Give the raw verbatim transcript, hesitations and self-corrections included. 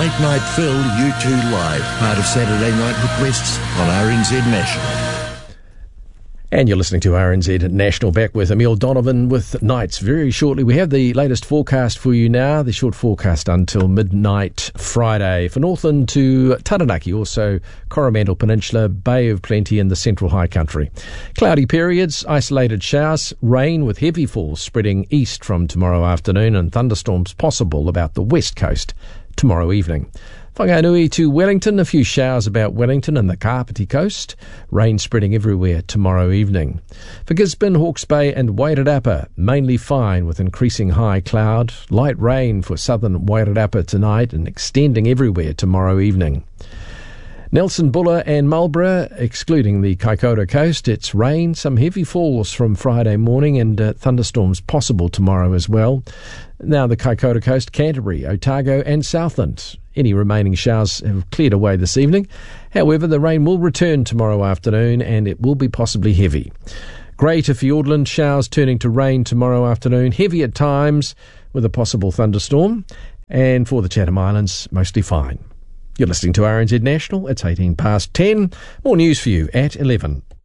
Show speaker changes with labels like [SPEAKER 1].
[SPEAKER 1] Late Night Phil U two Live, part of Saturday Night Requests on R N Z National.
[SPEAKER 2] And you're listening to R N Z National, back with Emile Donovan with Nights. Very shortly, we have the latest forecast for you now, the short forecast until midnight Friday. For Northland to Taranaki, also Coromandel Peninsula, Bay of Plenty in the Central High Country. Cloudy periods, isolated showers, rain with heavy falls spreading east from tomorrow afternoon, and thunderstorms possible about the west coast tomorrow evening. Whanganui to Wellington, a few showers about Wellington and the Kapiti coast. Rain spreading everywhere tomorrow evening. For Gisborne, Hawke's Bay and Wairarapa, mainly fine with increasing high cloud. Light rain for southern Wairarapa tonight and extending everywhere tomorrow evening. Nelson, Buller and Marlborough, excluding the Kaikoura coast, it's rain, some heavy falls from Friday morning and uh, thunderstorms possible tomorrow as well. Now the Kaikoura coast, Canterbury, Otago and Southland. Any remaining showers have cleared away this evening. However, the rain will return tomorrow afternoon and it will be possibly heavy. Grey to Fiordland, showers turning to rain tomorrow afternoon, heavy at times with a possible thunderstorm. And for the Chatham Islands, mostly fine. You're listening to R N Z National. It's eighteen past ten. More news for you at eleven.